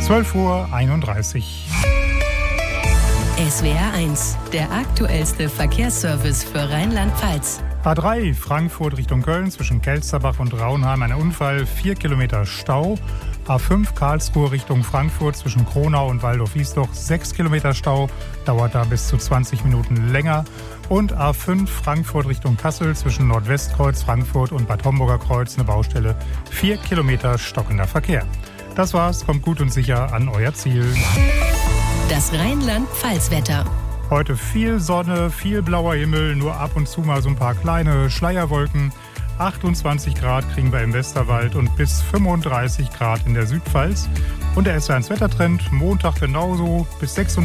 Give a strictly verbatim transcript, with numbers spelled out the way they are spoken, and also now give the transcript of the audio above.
zwölf Uhr einunddreißig. S W R eins, der aktuellste Verkehrsservice für Rheinland-Pfalz. A drei Frankfurt Richtung Köln zwischen Kelsterbach und Raunheim ein Unfall, vier Kilometer Stau. A fünf Karlsruhe Richtung Frankfurt zwischen Kronau und Waldorf-Wiesloch, sechs Kilometer Stau, dauert da bis zu zwanzig Minuten länger. Und A fünf Frankfurt Richtung Kassel zwischen Nordwestkreuz Frankfurt und Bad Homburger Kreuz eine Baustelle, vier Kilometer stockender Verkehr. Das war's, kommt gut und sicher an euer Ziel. Das Rheinland-Pfalz-Wetter. Heute viel Sonne, viel blauer Himmel, nur ab und zu mal so ein paar kleine Schleierwolken. achtundzwanzig Grad kriegen wir im Westerwald und bis fünfunddreißig Grad in der Südpfalz. Und der S W R eins Wettertrend, Montag genauso bis sechsunddreißig